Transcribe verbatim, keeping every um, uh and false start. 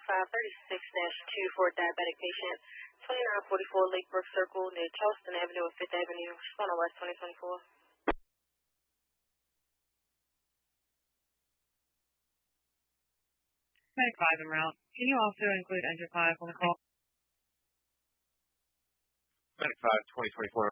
five thirty-six dash two for a diabetic patient, twenty-nine forty-four Lakebrook Circle near Charleston Avenue and Fifth Avenue, Respond West twenty twenty-four. five en route. Can you also include engine five on the call? Medic five twenty twenty-four